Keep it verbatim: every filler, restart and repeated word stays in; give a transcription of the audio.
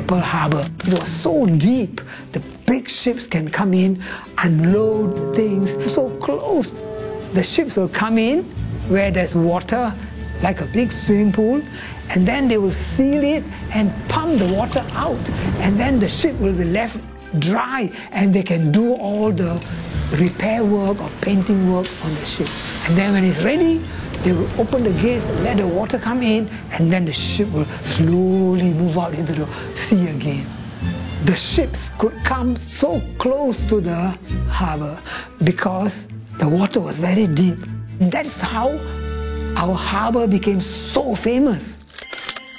Pearl Harbor. It was so deep, the big ships can come in, unload things so close. The ships will come in where there's water, like a big swimming pool, and then they will seal it and pump the water out, and then the ship will be left dry, and they can do all the repair work or painting work on the ship. And then when it's ready, they will open the gates, let the water come in, and then the ship will slowly move out into the sea again. The ships could come so close to the harbor because the water was very deep. And that is how our harbor became so famous.